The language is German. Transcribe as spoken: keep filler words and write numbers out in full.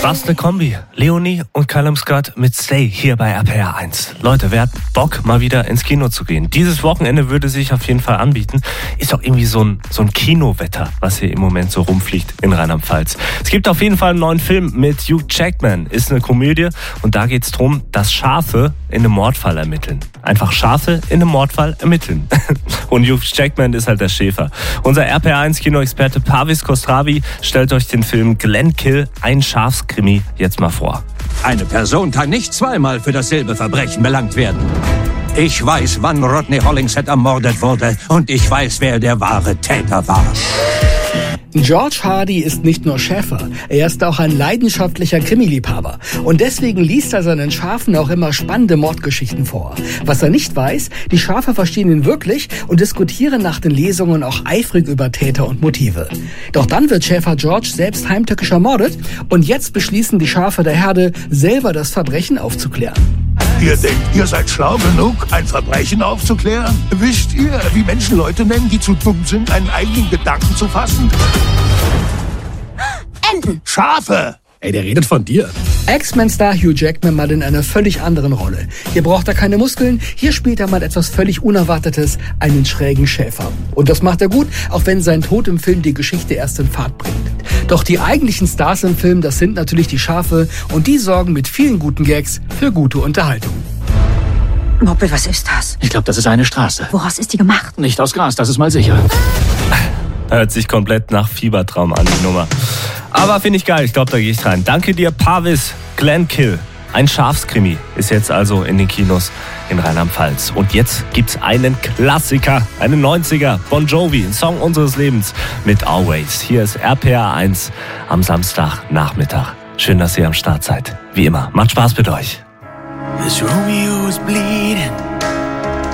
Was eine Kombi. Leonie und Callum Scott mit Stay hier bei R P R eins. Leute, wer hat Bock, mal wieder ins Kino zu gehen? Dieses Wochenende würde sich auf jeden Fall anbieten. Ist doch irgendwie so ein, so ein Kinowetter, was hier im Moment so rumfliegt in Rheinland-Pfalz. Es gibt auf jeden Fall einen neuen Film mit Hugh Jackman. Ist eine Komödie und da geht's drum, dass Schafe in einem Mordfall ermitteln. Einfach Schafe in einem Mordfall ermitteln. Und Hugh Jackman ist halt der Schäfer. Unser R P R eins Kinoexperte Parvis Kostravi stellt euch den Film Glenkill, ein Schafskrimi, jetzt mal vor. Eine Person kann nicht zweimal für dasselbe Verbrechen belangt werden. Ich weiß, wann Rodney Hollingshead ermordet wurde und ich weiß, wer der wahre Täter war. George Hardy ist nicht nur Schäfer, er ist auch ein leidenschaftlicher Krimiliebhaber. Und deswegen liest er seinen Schafen auch immer spannende Mordgeschichten vor. Was er nicht weiß, die Schafe verstehen ihn wirklich und diskutieren nach den Lesungen auch eifrig über Täter und Motive. Doch dann wird Schäfer George selbst heimtückisch ermordet und jetzt beschließen die Schafe der Herde, selber das Verbrechen aufzuklären. Ihr denkt, ihr seid schlau genug, ein Verbrechen aufzuklären? Wisst ihr, wie Menschen Leute nennen, die zu dumm sind, einen eigenen Gedanken zu fassen? Enten. Schafe! Ey, der redet von dir. X-Men-Star Hugh Jackman mal in einer völlig anderen Rolle. Hier braucht er keine Muskeln, hier spielt er mal etwas völlig Unerwartetes, einen schrägen Schäfer. Und das macht er gut, auch wenn sein Tod im Film die Geschichte erst in Fahrt bringt. Doch die eigentlichen Stars im Film, das sind natürlich die Schafe und die sorgen mit vielen guten Gags für gute Unterhaltung. Moppel, was ist das? Ich glaube, das ist eine Straße. Woraus ist die gemacht? Nicht aus Gras, das ist mal sicher. Hört sich komplett nach Fiebertraum an, die Nummer. Aber finde ich geil, ich glaube, da gehe ich rein. Danke dir, Parvis. Glenkill, ein Schafskrimi, ist jetzt also in den Kinos in Rheinland-Pfalz. Und jetzt gibt's einen Klassiker, einen neunziger, Bon Jovi, ein Song unseres Lebens mit Always. Hier ist R P R eins am Samstagnachmittag. Schön, dass ihr am Start seid. Wie immer, macht Spaß mit euch. This Romeo is bleeding.